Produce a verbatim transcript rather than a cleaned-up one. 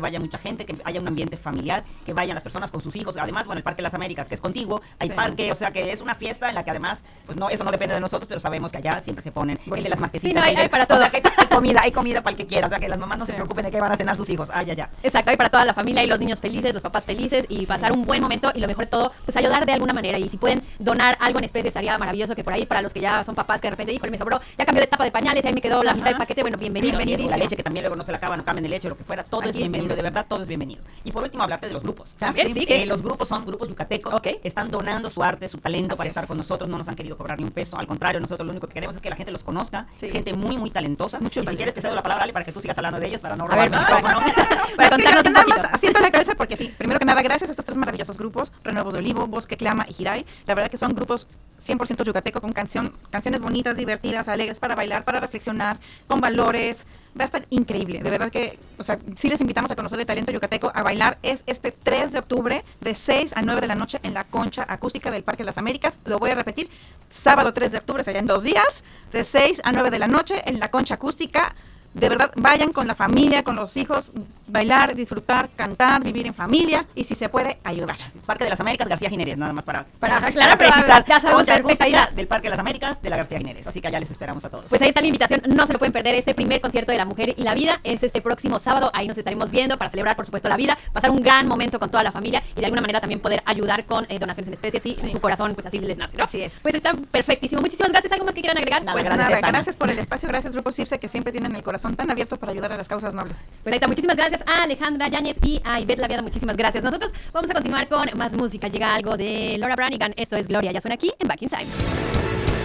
que vaya mucha gente, que haya un ambiente familiar, que vayan las personas con sus hijos. Además, bueno, el Parque de las Américas, que es contiguo, hay sí. parque, o sea que es una fiesta en la que además, pues no, eso no depende de nosotros, pero sabemos que allá siempre se ponen el de las marquesitas. Sí, no, hay, de, hay para todo. O sea que hay comida, hay comida para el que quiera, o sea que las mamás no sí. se preocupen de qué van a cenar sus hijos. Ah, ya, ya. Exacto, hay para toda la familia y los niños felices, los papás felices y sí. pasar un buen momento y lo mejor de todo, pues ayudar de alguna manera. Y si pueden donar algo en especie, estaría maravilloso, que por ahí para los que ya son papás que de repente, híjole, me sobró, ya cambió de tapa de pañales, ahí me quedó la Ajá. mitad del paquete, bueno, bienvenido. bienvenido. La leche que también luego no se la acaban, no cambien de leche, lo que fuera, todo Aquí es bienvenido, de verdad, todo es bienvenido. Y por último, hablarte de los grupos. También, sí, sí que eh, los grupos son grupos yucatecos, okay. están donando su arte, su talento Así para es. estar con nosotros, no nos han querido cobrar ni un peso, al contrario, nosotros lo único que queremos es que la gente los conozca, sí. es gente muy, muy talentosa. Mucho y si quieres te cedo la palabra, Ale, para que tú sigas hablando de ellos, para no robarme el micrófono. Para contarnos un poquito. Asiento en la cabeza porque sí, primero que nada, gracias a estos tres maravillosos grupos, Renuevos de Olivo, Bosque Clama y Jiray. La verdad que son grupos cien por ciento yucateco, con canción, canciones bonitas, divertidas, alegres, para bailar, para reflexionar, con valores. Va a estar increíble, de verdad que, o sea, sí les invitamos a conocer el talento yucateco, a bailar. Es este tres de octubre de seis a nueve de la noche en la Concha Acústica del Parque de las Américas. Lo voy a repetir, sábado tres de octubre, o sea, ya en dos días, de seis a nueve de la noche en la Concha Acústica. De verdad, vayan con la familia, con los hijos, bailar, disfrutar, cantar, vivir en familia y si se puede, ayudar. Parque de las Américas, García Jiménez, nada más para, para, para, claro, para precisar. Ya sabemos la del Parque de las Américas, de la García Jiménez. Así que allá les esperamos a todos. Pues ahí está la invitación, no se lo pueden perder. Este primer concierto de la mujer y la vida es este próximo sábado. Ahí nos estaremos viendo para celebrar, por supuesto, la vida, pasar un gran momento con toda la familia y de alguna manera también poder ayudar con eh, donaciones en especie, si sí. su corazón, pues así les nace, ¿no? Así es. Pues está perfectísimo. Muchísimas gracias. ¿Algo más que quieran agregar? Nada, pues gracias, nada, gracias por el espacio, gracias Grupo Circe, que siempre tienen el corazón tan abierto para ayudar a las causas nobles. Pues ahí está, muchísimas gracias a Alejandra Yáñez y a Ivette Laviada, muchísimas gracias. Nosotros vamos a continuar con más música. Llega algo de Laura Branigan. Esto es Gloria, ya suena aquí en Back in Time.